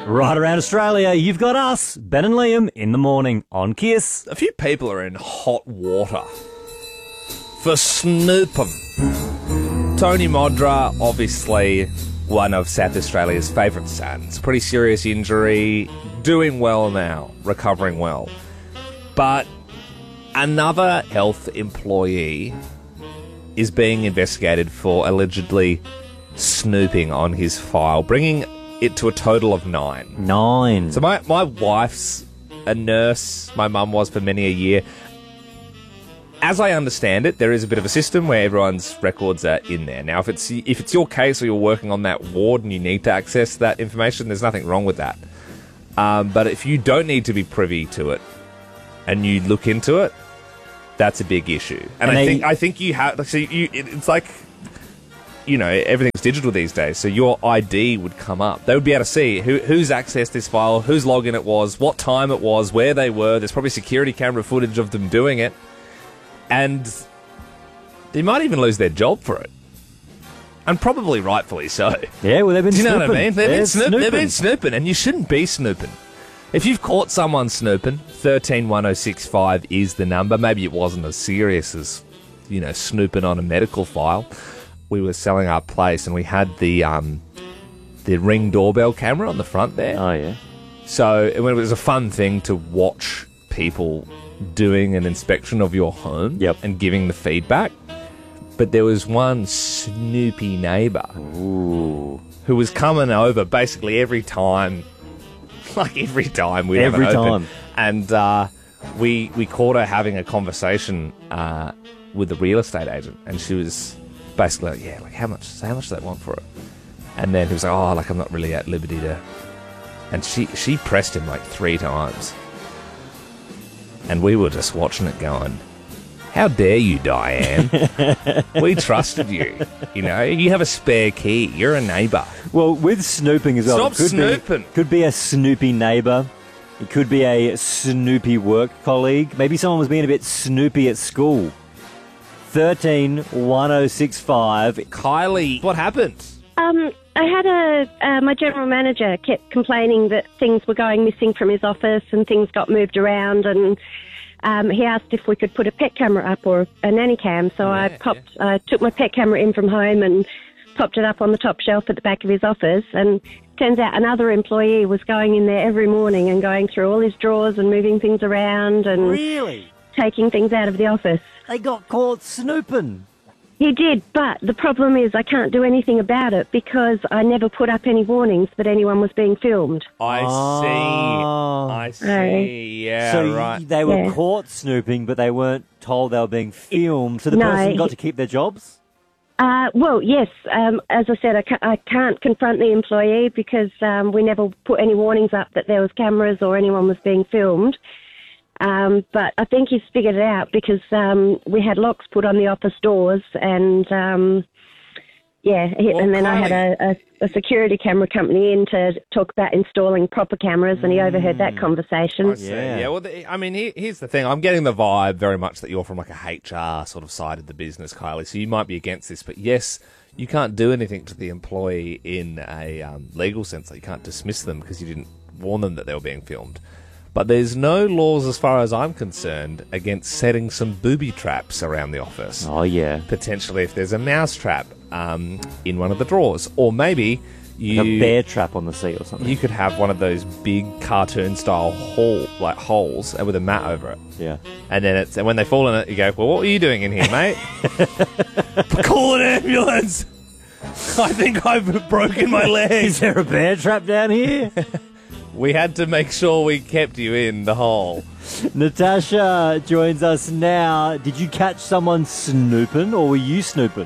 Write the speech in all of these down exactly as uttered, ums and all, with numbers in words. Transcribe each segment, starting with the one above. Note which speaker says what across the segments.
Speaker 1: Right around Australia, you've got us, Ben and Liam, in the morning on Kiss.
Speaker 2: A few people are in hot water for snooping. Tony Modra, obviously one of South Australia's favourite sons. Pretty serious injury, doing well now, recovering well. But another health employee is being investigated for allegedly snooping on his file, bringing it to a total of nine.
Speaker 1: Nine.
Speaker 2: So my, my wife's a nurse. My mum was for many a year. As I understand it, there is a bit of a system where everyone's records are in there. Now, if it's if it's your case or you're working on that ward and you need to access that information, there's nothing wrong with that. Um, but if you don't need to be privy to it and you look into it, that's a big issue. And, and I they, think I think you have. So you, it, it's like, you know, everything's digital these days, so your I D would come up. They would be able to see who, who's accessed this file, whose login it was, what time it was, where they were. There's probably security camera footage of them doing it. And they might even lose their job for it. And probably rightfully so.
Speaker 1: Yeah, well, they've been
Speaker 2: Do you know
Speaker 1: snooping.
Speaker 2: what I mean? They've
Speaker 1: They're
Speaker 2: been, snoop-
Speaker 1: snooping.
Speaker 2: they've been snooping, and you shouldn't be snooping. If you've caught someone snooping, thirteen one oh six five is the number. Maybe it wasn't as serious as, you know, snooping on a medical file. We were selling our place, and we had the um, the Ring doorbell camera on the front there.
Speaker 1: Oh, yeah.
Speaker 2: So it was a fun thing to watch people doing an inspection of your home
Speaker 1: yep.
Speaker 2: and giving the feedback. But there was one snoopy neighbour
Speaker 1: Ooh.
Speaker 2: who was coming over basically every time, like every time we'd
Speaker 1: every
Speaker 2: have it open.
Speaker 1: time.
Speaker 2: And uh, we we caught her having a conversation uh, with the real estate agent, and she was basically like, yeah, like how much how much do they want for it? And then he was like, oh, like I'm not really at liberty to. And she she pressed him like three times. And we were just watching it going, how dare you, Diane? We trusted you. You know, you have a spare key. You're a neighbour.
Speaker 1: Well, with snooping as well.
Speaker 2: Stop
Speaker 1: it could
Speaker 2: snooping.
Speaker 1: Be, could be a snoopy neighbour. It could be a snoopy work colleague. Maybe someone was being a bit snoopy at school. thirteen one oh six five.
Speaker 2: Kylie, what happened?
Speaker 3: Um, I had a, uh, my general manager kept complaining that things were going missing from his office and things got moved around, and um, he asked if we could put a pet camera up or a nanny cam. So yeah, I popped, yeah. uh, took my pet camera in from home and popped it up on the top shelf at the back of his office, and turns out another employee was going in there every morning and going through all his drawers and moving things around and
Speaker 1: really
Speaker 3: taking things out of the office.
Speaker 1: They got caught snooping.
Speaker 3: He did, but the problem is I can't do anything about it because I never put up any warnings that anyone was being filmed.
Speaker 2: I
Speaker 1: oh.
Speaker 2: see. I see.
Speaker 3: Right.
Speaker 2: Yeah,
Speaker 1: so
Speaker 2: right.
Speaker 1: they were
Speaker 3: yeah.
Speaker 1: caught snooping, but they weren't told they were being filmed. So the
Speaker 3: no,
Speaker 1: person got
Speaker 3: he,
Speaker 1: to keep their jobs?
Speaker 3: Uh, well, yes. Um, as I said, I, ca- I can't confront the employee because um, we never put any warnings up that there was cameras or anyone was being filmed. Um, but I think he's figured it out because um, we had locks put on the office doors, and um, yeah, he,
Speaker 2: well,
Speaker 3: and then
Speaker 2: Kylie,
Speaker 3: I had a, a, a security camera company in to talk about installing proper cameras, and he overheard that conversation.
Speaker 2: I see.
Speaker 1: Yeah.
Speaker 2: Yeah. Well, the, I mean, here, here's the thing. I'm getting the vibe very much that you're from like a H R sort of side of the business, Kylie. So you might be against this, but yes, you can't do anything to the employee in a um, legal sense. Like you can't dismiss them because you didn't warn them that they were being filmed. But there's no laws, as far as I'm concerned, against setting some booby traps around the office.
Speaker 1: Oh, yeah.
Speaker 2: Potentially if there's a mouse trap um, in one of the drawers. Or maybe you...
Speaker 1: Like a bear trap on the seat or something.
Speaker 2: You could have one of those big cartoon-style hole, like holes with a mat over it.
Speaker 1: Yeah.
Speaker 2: And then it's and when they fall in it, you go, well, what were you doing in here, mate? Call an ambulance! I think I've broken my leg.
Speaker 1: Is there a bear trap down here?
Speaker 2: We had to make sure we kept you in the hole.
Speaker 1: Natasha joins us now. Did you catch someone snooping, or were you snooping?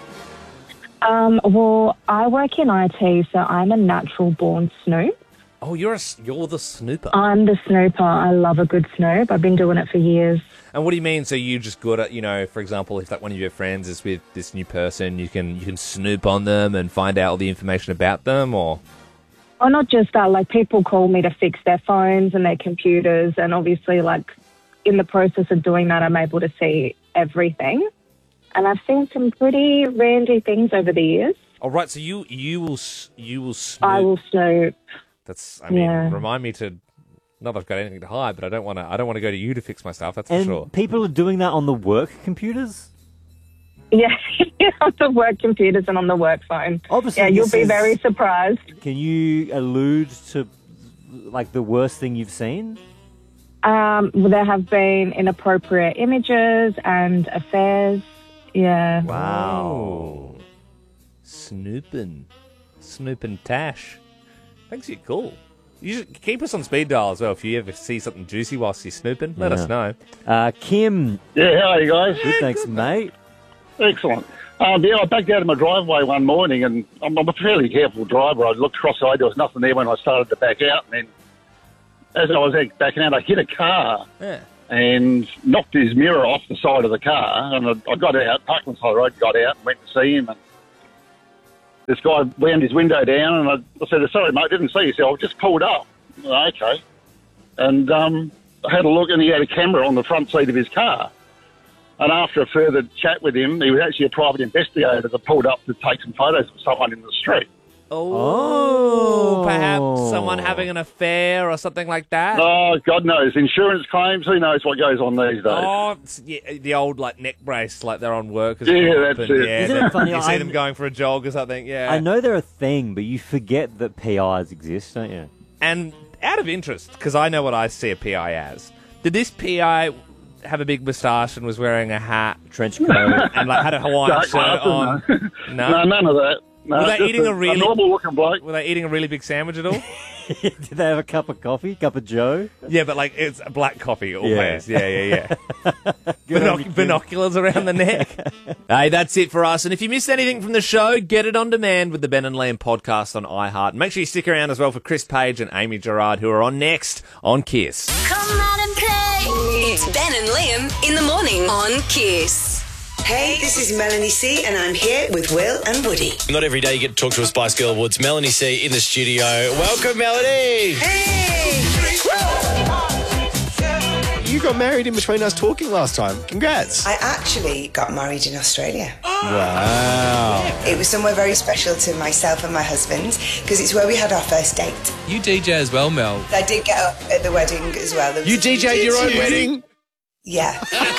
Speaker 4: Um, well, I work in I T, so I'm a natural-born snoop.
Speaker 2: Oh, you're a, you're the snooper.
Speaker 4: I'm the snooper. I love a good snoop. I've been doing it for years.
Speaker 2: And what do you mean? So you just good at, you know, for example, if like one of your friends is with this new person, you can you can snoop on them and find out all the information about them, or?
Speaker 4: Oh, not just that. Like, people call me to fix their phones and their computers, and obviously, like, in the process of doing that, I'm able to see everything. And I've seen some pretty randy things over the years.
Speaker 2: Oh, right. So you you will you will snoop.
Speaker 4: I will snoop.
Speaker 2: That's, I mean,
Speaker 4: Yeah.
Speaker 2: remind me to, not that I've got anything to hide, but I don't want to, I don't want to go to you to fix my stuff, that's for
Speaker 1: And
Speaker 2: sure.
Speaker 1: people are doing that on the work computers?
Speaker 4: Yeah, on the work computers and on the work phone.
Speaker 1: Obviously,
Speaker 4: yeah, you'll
Speaker 1: this
Speaker 4: be
Speaker 1: is-
Speaker 4: very surprised.
Speaker 1: Can you allude to, like, the worst thing you've seen?
Speaker 4: Um, there have been inappropriate images and affairs. Yeah.
Speaker 1: Wow.
Speaker 2: Snooping. Snooping Tash. Thanks, you're cool. You should keep us on speed dial as well. If you ever see something juicy whilst you're snooping, let
Speaker 1: Yeah.
Speaker 2: us know.
Speaker 1: Uh, Kim,
Speaker 5: Yeah, how are you guys?
Speaker 1: good, thanks, mate.
Speaker 5: Excellent. Um, yeah, I backed out of my driveway one morning, and I'm, I'm a fairly careful driver. I looked cross-eyed, there was nothing there when I started to back out, and then as I was backing out, I hit a car
Speaker 2: Yeah.
Speaker 5: and knocked his mirror off the side of the car, and I, I got out, parked on the side of the road, got out and went to see him, and this guy wound his window down, and I, I said, sorry, mate, didn't see you, so I just pulled up. Oh, okay. And um, I had a look, and he had a camera on the front seat of his car. And after a further chat with him, he was actually a private investigator that pulled up to take some photos of someone in the street.
Speaker 2: Oh,
Speaker 1: Oh.
Speaker 2: perhaps someone having an affair or something like that.
Speaker 5: Oh, God knows. Insurance claims, who knows what goes on these days.
Speaker 2: Oh, it's, yeah, the old like neck brace, like they're on workers.
Speaker 5: Yeah,
Speaker 2: comp
Speaker 5: that's
Speaker 2: and,
Speaker 5: it.
Speaker 2: Yeah,
Speaker 1: Isn't it
Speaker 2: then
Speaker 1: funny,
Speaker 2: You see
Speaker 1: I-
Speaker 2: them going for a jog or something. Yeah,
Speaker 1: I know they're a thing, but you forget that P Is exist, don't you?
Speaker 2: And out of interest, because I know what I see a P I as. Did this P I have a big moustache and was wearing a hat
Speaker 1: Trench coat.
Speaker 2: and like had a Hawaiian
Speaker 5: Dark
Speaker 2: shirt
Speaker 5: glasses,
Speaker 2: on?
Speaker 5: no.
Speaker 2: No?
Speaker 5: no, none of that. No,
Speaker 2: Were they
Speaker 5: just
Speaker 2: eating a
Speaker 5: a,
Speaker 2: really-
Speaker 5: normal-looking bloke.
Speaker 2: Were they eating a really big sandwich at all?
Speaker 1: Did they have a cup of coffee, cup of Joe?
Speaker 2: Yeah, but like it's a black coffee always. Yeah, yeah, yeah.
Speaker 1: Good on
Speaker 2: Binoc-
Speaker 1: you, Kim.
Speaker 2: binoculars around the neck. Hey, that's it for us. And if you missed anything from the show, get it on demand with the Ben and Liam podcast on iHeart. And make sure you stick around as well for Chris Page and Amy Gerard, who are on next on Kiss.
Speaker 6: Come out and play. It's Ben and Liam in the morning on Kiss.
Speaker 7: Hey, this is Melanie C, and I'm here with Will and Woody.
Speaker 8: Not every day you get to talk to a Spice Girl Woods. Melanie C in the studio. Welcome, Melanie.
Speaker 7: Hey!
Speaker 9: You got married in between us talking last time. Congrats.
Speaker 7: I actually got married in Australia.
Speaker 9: Wow.
Speaker 7: It was somewhere very special to myself and my husband because it's where we had our first date.
Speaker 10: You D J as well, Mel.
Speaker 7: I did get up at the wedding as well. There was
Speaker 9: You
Speaker 7: a few
Speaker 9: D J'd your own
Speaker 7: D Js.
Speaker 9: wedding?
Speaker 7: Yeah.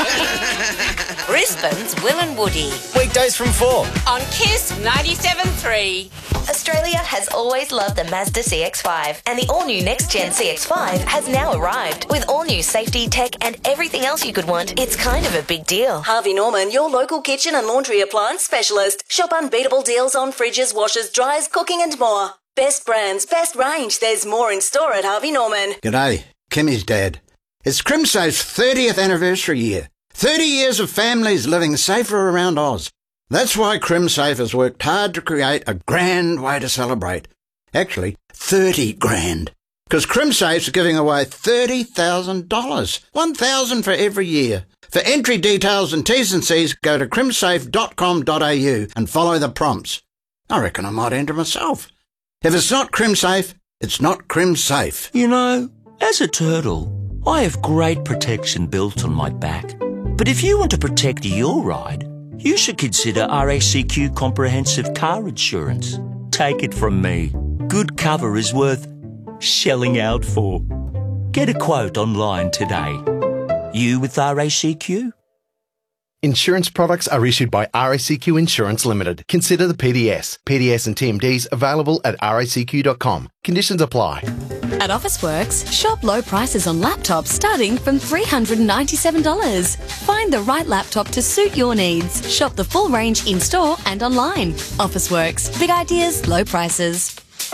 Speaker 6: Brisbane's Will and Woody
Speaker 8: Weekdays from four.
Speaker 6: on Kiss ninety-seven point three.
Speaker 11: Australia has always loved the Mazda C X five, and the all-new next-gen C X five has now arrived. With all-new safety, tech, and everything else you could want, it's kind of a big deal.
Speaker 6: Harvey Norman, your local kitchen and laundry appliance specialist. Shop unbeatable deals on fridges, washers, dryers, cooking and more. Best brands, best range. There's more in store at Harvey Norman.
Speaker 12: G'day, Kimmy's dad. It's Crimsafe's thirtieth anniversary year. thirty years of families living safer around Oz. That's why Crimsafe has worked hard to create a grand way to celebrate. Actually, thirty grand. Because Crimsafe's giving away thirty thousand dollars. one thousand dollars for every year. For entry details and T's and C's, go to crimsafe dot com dot a u and follow the prompts. I reckon I might enter myself. If it's not Crimsafe, it's not Crimsafe.
Speaker 13: You know, as a turtle, I have great protection built on my back. But if you want to protect your ride, you should consider R A C Q Comprehensive Car Insurance. Take it from me. Good cover is worth shelling out for. Get a quote online today. You with R A C Q?
Speaker 9: Insurance products are issued by R A C Q Insurance Limited. Consider the P D S. P D S and T M Ds available at R A C Q dot com. Conditions apply.
Speaker 14: At Officeworks, shop low prices on laptops starting from three hundred ninety-seven dollars. Find the right laptop to suit your needs. Shop the full range in-store and online. Officeworks. Big ideas, low prices.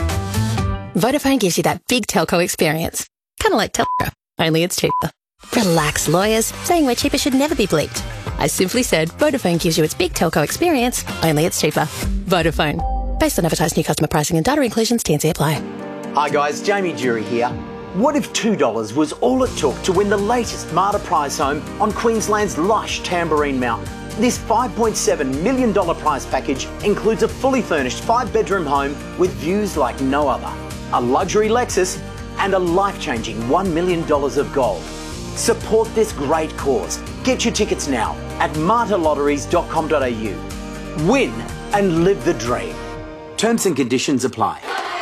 Speaker 15: Vodafone gives you that big telco experience. Kind of like Telco, only it's cheaper. Relax, lawyers. Saying we're cheaper should never be bleeped. I simply said Vodafone gives you its big telco experience, only it's cheaper. Vodafone. Based on advertised new customer pricing and data inclusions, T and C apply.
Speaker 16: Hi guys, Jamie Jury here. What if two dollars was all it took to win the latest Marta prize home on Queensland's lush Tambourine Mountain? This five point seven million dollars prize package includes a fully furnished five-bedroom home with views like no other, a luxury Lexus, and a life-changing one million dollars of gold. Support this great cause. Get your tickets now at marta lotteries dot com dot a u. Win and live the dream. Terms and conditions apply.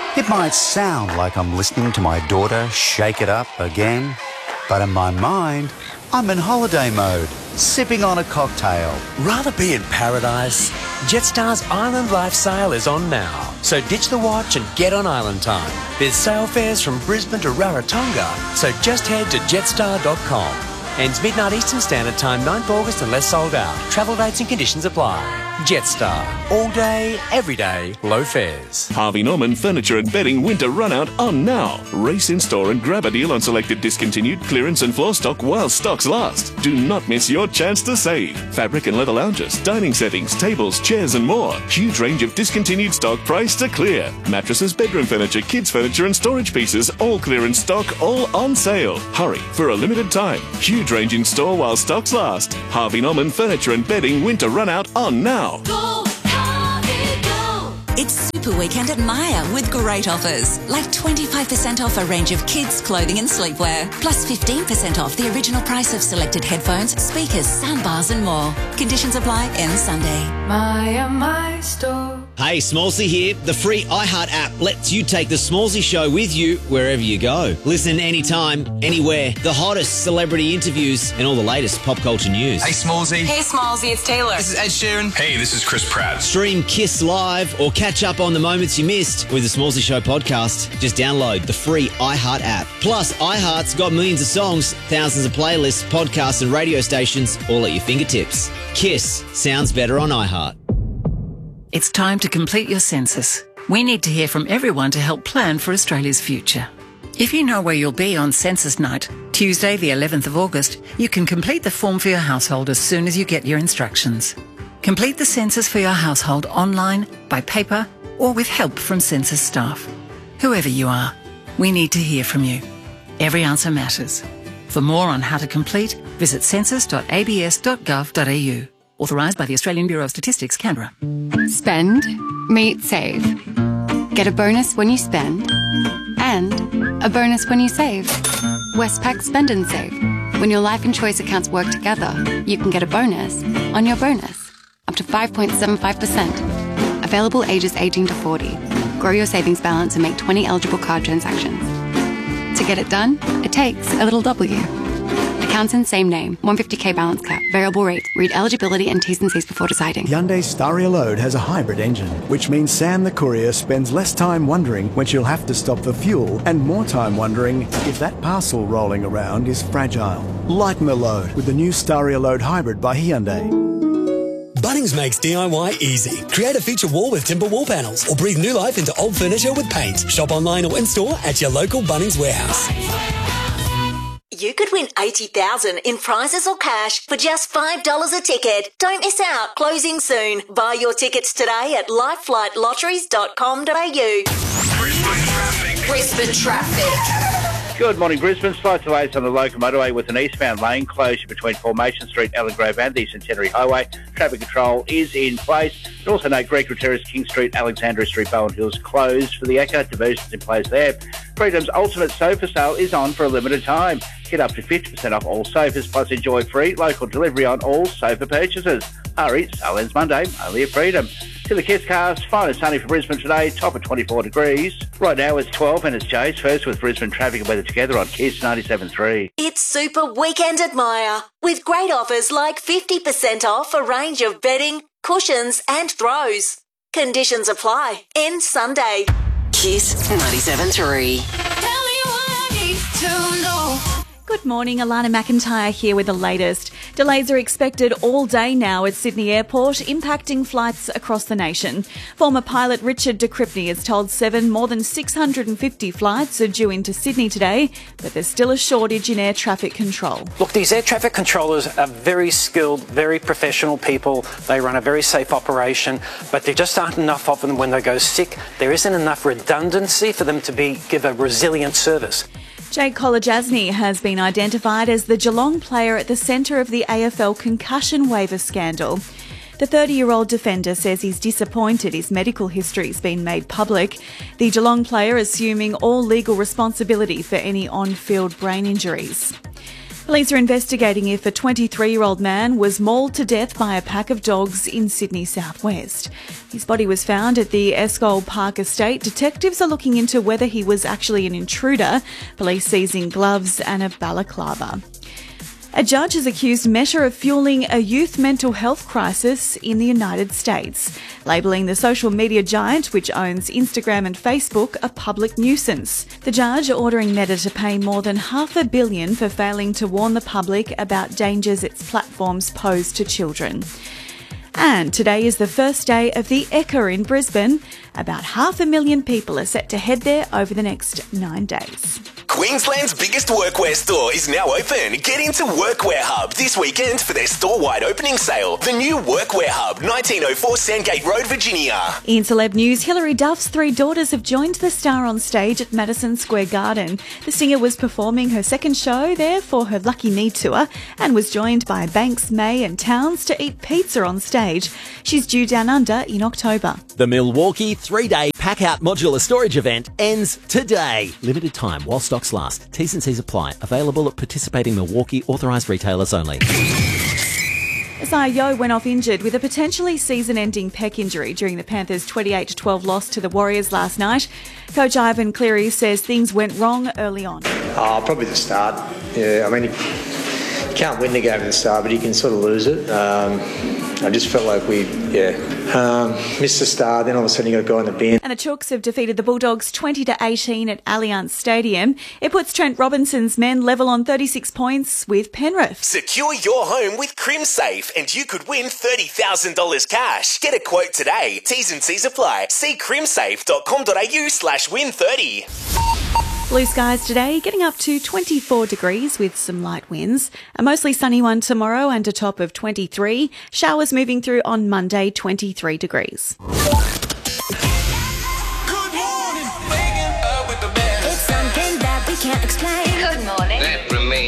Speaker 17: It might sound like I'm listening to my daughter shake it up again, but in my mind, I'm in holiday mode, sipping on a cocktail.
Speaker 18: Rather be in paradise? Jetstar's Island Life sale is on now. So ditch the watch and get on island time. There's sale fares from Brisbane to Rarotonga, so just head to jetstar dot com. Ends midnight Eastern Standard Time, ninth of August unless sold out. Travel dates and conditions apply. Jetstar. All day, every day, low fares.
Speaker 19: Harvey Norman Furniture and Bedding Winter Runout on now. Race in store and grab a deal on selected discontinued clearance and floor stock while stocks last. Do not miss your chance to save. Fabric and leather lounges, dining settings, tables, chairs and more. Huge range of discontinued stock priced to clear. Mattresses, bedroom furniture, kids furniture and storage pieces, all clearance stock, all on sale. Hurry, for a limited time. Huge range in store while stocks last. Harvey Norman Furniture and Bedding Winter Runout on now.
Speaker 20: Go, Harvey, go! It's Super Weekend at Myer with great offers, like twenty-five percent off a range of kids' clothing and sleepwear, plus fifteen percent off the original price of selected headphones, speakers, soundbars and more. Conditions apply end Sunday.
Speaker 21: Myer, my store.
Speaker 22: Hey, Smallsy here. The free iHeart app lets you take the Smallsy show with you wherever you go. Listen anytime, anywhere. The hottest celebrity interviews and all the latest pop culture news.
Speaker 23: Hey, Smallsy.
Speaker 24: Hey, Smallsy, it's Taylor.
Speaker 23: This is Ed Sheeran. Hey, this is Chris Pratt.
Speaker 22: Stream Kiss Live or catch up on the moments you missed with the Smallsy Show podcast. Just download the free iHeart app. Plus, iHeart's got millions of songs, thousands of playlists, podcasts and radio stations all at your fingertips. Kiss sounds better on iHeart.
Speaker 25: It's time to complete your census. We need to hear from everyone to help plan for Australia's future. If you know where you'll be on census night, Tuesday the eleventh of August, you can complete the form for your household as soon as you get your instructions. Complete the census for your household online, by paper, or with help from census staff. Whoever you are, we need to hear from you. Every answer matters. For more on how to complete, visit census dot a b s dot gov dot a u. Authorised by the Australian Bureau of Statistics, Canberra.
Speaker 26: Spend, meet, save. Get a bonus when you spend, and a bonus when you save. Westpac Spend and Save. When your life and choice accounts work together, you can get a bonus on your bonus, up to five point seven five percent. Available ages eighteen to forty. Grow your savings balance and make twenty eligible card transactions. To get it done, it takes a little W. Accounts in same name, one hundred fifty k balance cap, variable rate. Read eligibility and T's and C's before deciding.
Speaker 27: Hyundai Staria Load has a hybrid engine, which means Sam the courier spends less time wondering when she'll have to stop for fuel and more time wondering if that parcel rolling around is fragile. Lighten the load with the new Staria Load Hybrid by Hyundai.
Speaker 28: Bunnings makes D I Y easy. Create a feature wall with timber wall panels or breathe new life into old furniture with paint. Shop online or in-store at your local Bunnings warehouse.
Speaker 6: You could win eighty thousand dollars in prizes or cash for just five dollars a ticket. Don't miss out. Closing soon. Buy your tickets today at lifelight lotteries dot com dot a u.
Speaker 8: Brisbane traffic.
Speaker 6: Brisbane traffic.
Speaker 29: Good morning, Brisbane. Slight delays on the local motorway with an eastbound lane closure between Formation Street, Allen Grove and the Centenary Highway. Traffic control is in place. And also note Greek Terrace, King Street, Alexandria Street, Bowen Hills closed for the Echo. Diversions in place there. Freedom's Ultimate Sofa Sale is on for a limited time. Get up to fifty percent off all sofas, plus enjoy free local delivery on all sofa purchases. Hurry, sale ends Monday, only at Freedom. To the Kiss Cars, fine and sunny for Brisbane today, top at twenty-four degrees. Right now it's twelve and it's Jace, first with Brisbane traffic and weather together on Kiss ninety-seven point three.
Speaker 6: It's Super Weekend at Myer, with great offers like fifty percent off a range of bedding, cushions and throws. Conditions apply. End Sunday.
Speaker 20: Kiss ninety-seven point three.
Speaker 30: Good morning, Alana McIntyre here with the latest. Delays are expected all day now at Sydney Airport, impacting flights across the nation. Former pilot Richard de Cripney has told Seven more than six hundred fifty flights are due into Sydney today, but there's still a shortage in air traffic control.
Speaker 31: Look, these air traffic controllers are very skilled, very professional people. They run a very safe operation, but there just aren't enough of them when they go sick. There isn't enough redundancy for them to be give a resilient service.
Speaker 30: Jake Kolodjasny has been identified as the Geelong player at the centre of the A F L concussion waiver scandal. The thirty-year-old defender says he's disappointed his medical history's been made public. The Geelong player assuming all legal responsibility for any on-field brain injuries. Police are investigating if a twenty-three-year-old man was mauled to death by a pack of dogs in Sydney southwest. His body was found at the Escole Park estate. Detectives are looking into whether he was actually an intruder. Police seizing gloves and a balaclava. A judge has accused Meta of fueling a youth mental health crisis in the United States, labelling the social media giant, which owns Instagram and Facebook, a public nuisance. The judge ordering Meta to pay more than half a billion for failing to warn the public about dangers its platforms pose to children. And today is the first day of the Ekka in Brisbane. About half a million people are set to head there over the next nine days.
Speaker 1: Queensland's biggest workwear store is now open. Get into Workwear Hub this weekend for their store-wide opening sale. The new Workwear Hub, nineteen oh four Sandgate Road, Virginia.
Speaker 30: In celeb news, Hilary Duff's three daughters have joined the star on stage at Madison Square Garden. The singer was performing her second show there for her Lucky Me tour and was joined by Banks, May and Towns to eat pizza on stage. She's due down under in October.
Speaker 2: The Milwaukee three-day pack-out modular storage event ends today. Limited time while stocks last. T's and C's apply. Available at participating Milwaukee authorised retailers only.
Speaker 30: Isaiah Yeo went off injured with a potentially season-ending pec injury during the Panthers' twenty-eight to twelve loss to the Warriors last night. Coach Ivan Cleary says things went wrong early on.
Speaker 3: Oh, probably the start. Yeah, I mean, you can't win the game at the start, but you can sort of lose it. Um, I just felt like we, yeah, um, missed the start, then all of a sudden you got to go in the bin.
Speaker 30: And the Chooks have defeated the Bulldogs twenty to eighteen at Allianz Stadium. It puts Trent Robinson's men level on thirty-six points with Penrith.
Speaker 1: Secure your home with CrimSafe and you could win thirty thousand dollars cash. Get a quote today. T's and C's apply. See crimsafe dot com dot a u slash win thirty.
Speaker 30: Blue skies today, getting up to twenty-four degrees with some light winds. A mostly sunny one tomorrow and a top of twenty-three. Showers moving through on Monday, twenty-three degrees.
Speaker 4: It's something that we can't explain. Good morning. That remains